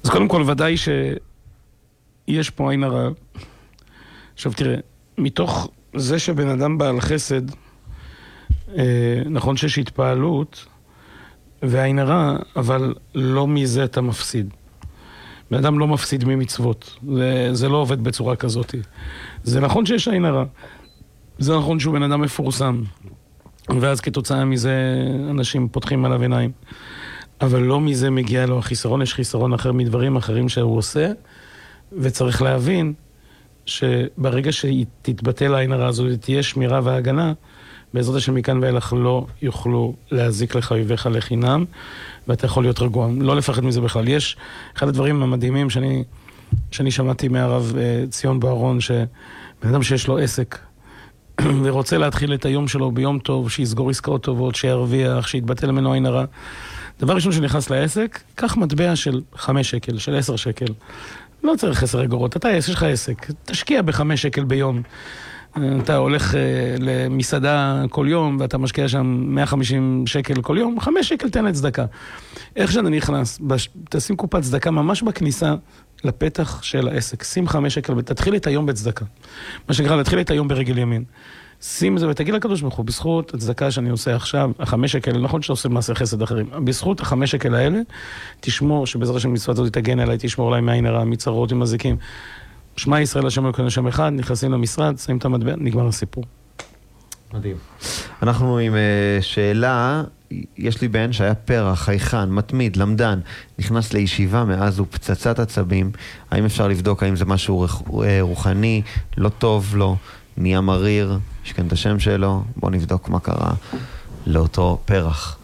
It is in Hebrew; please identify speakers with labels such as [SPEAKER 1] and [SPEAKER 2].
[SPEAKER 1] אז קודם כל, ודאי שיש פה עין הרע. עכשיו תראה, מתוך זה שבן אדם בעל חסד, נכון שיש התפעלות ועין הרע, אבל לא מזה אתה מפסיד. בן אדם לא מפסיד ממצוות. זה לא עובד בצורה כזאת. זה נכון שיש עין הרע. זה נכון שהוא בן אדם מפורסם. ואז כתוצאה מזה אנשים פותחים עליו עיניים. אבל לא מזה מגיע לו החיסרון. יש חיסרון אחר מדברים אחרים שהוא עושה, וצריך להבין שברגע שתתבטל העין הרע הזו, תהיה שמירה והגנה, בעזרת השם מכאן ואילך לא יוכלו להזיק לך אויביך לחינם, ואתה יכול להיות רגוע. לא לפחד מזה בכלל. יש אחד הדברים המדהימים שאני שמעתי מהרב ציון בארון, שבן אדם שיש לו עסק, ורוצה להתחיל את היום שלו ביום טוב, שיסגור עסקאות טובות, שירוויח, שיתבטל ממנו עין הרע. דבר ראשון שנכנס לעסק, קח מטבע של 5 שקל, של 10 שקל. לא צריך 10 אגורות, יש לך עסק, תשקיע ב5 שקל ביום. אתה הולך למסעדה כל יום, ואתה משקיע שם 150 שקל כל יום, 5 שקל תן לצדקה. איך שאתה נכנס, תשים קופת צדקה ממש בכניסה לפתח של העסק. שים 5 שקל ותתחיל את היום בצדקה. מה שנקרא, להתחיל את היום ברגל ימין. שים את זה ותגיד לקדוש ברוך הוא, בזכות הצדקה שאני עושה עכשיו, 5 שקל, נכון שאתה עושה מעשה חסד אחרים, בזכות 5 שקל האלה, תשמור שבעזרת השם מצוות הזאת תגן עליי, תשמור עליי מעין הרע, מצרות ומזיקים. שמע ישראל השם אלוקינו השם אחד, נכנסים למשרד, שמים את המטבע, נגמר הסיפור.
[SPEAKER 2] מדהים. אנחנו עם שאלה, יש לי בן שהיה פרח, חייכן, מתמיד, למדן, נכנס לישיבה מאז הוא פצצת עצבים, האם אפשר לבדוק האם זה משהו רוחני, לא טוב לו, נהיה מריר, יש כאן את השם שלו, בואו נבדוק מה קרה לאותו פרח.